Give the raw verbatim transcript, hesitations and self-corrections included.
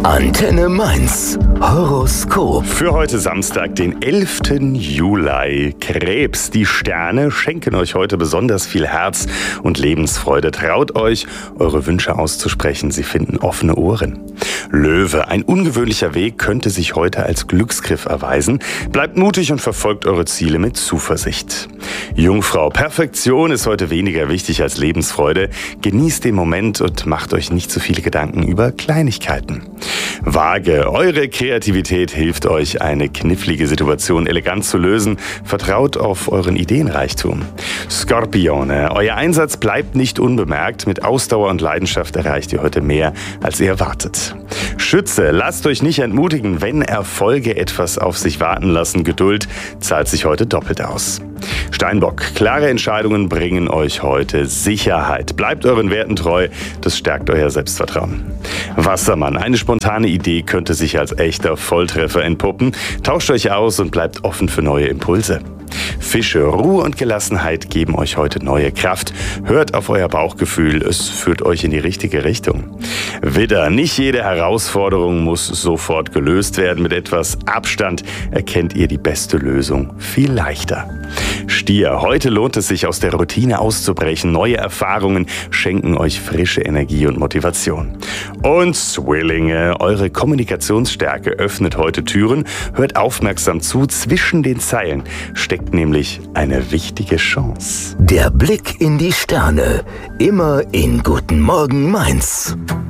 Antenne Mainz. Horoskop. Für heute Samstag, den elften Juli. Krebs, die Sterne schenken euch heute besonders viel Herz und Lebensfreude. Traut euch, eure Wünsche auszusprechen. Sie finden offene Ohren. Löwe, ein ungewöhnlicher Weg könnte sich heute als Glücksgriff erweisen. Bleibt mutig und verfolgt eure Ziele mit Zuversicht. Jungfrau, Perfektion ist heute weniger wichtig als Lebensfreude. Genießt den Moment und macht euch nicht zu viele Gedanken über Kleinigkeiten. Waage, eure Kreativität hilft euch, eine knifflige Situation elegant zu lösen. Vertraut auf euren Ideenreichtum. Skorpione, euer Einsatz bleibt nicht unbemerkt. Mit Ausdauer und Leidenschaft erreicht ihr heute mehr, als ihr erwartet. Schütze, lasst euch nicht entmutigen, wenn Erfolge etwas auf sich warten lassen. Geduld zahlt sich heute doppelt aus. Steinbock, klare Entscheidungen bringen euch heute Sicherheit. Bleibt euren Werten treu, das stärkt euer Selbstvertrauen. Wassermann, eine spontane Idee könnte sich als echter Volltreffer entpuppen. Tauscht euch aus und bleibt offen für neue Impulse. Fische, Ruhe und Gelassenheit geben euch heute neue Kraft. Hört auf euer Bauchgefühl, es führt euch in die richtige Richtung. Widder, nicht jede Herausforderung muss sofort gelöst werden. Mit etwas Abstand erkennt ihr die beste Lösung viel leichter. Stier, heute lohnt es sich, aus der Routine auszubrechen. Neue Erfahrungen schenken euch frische Energie und Motivation. Und Zwillinge, eure Kommunikationsstärke öffnet heute Türen. Hört aufmerksam zu, zwischen den Zeilen steckt nämlich eine wichtige Chance. Der Blick in die Sterne. Immer in Guten Morgen Mainz.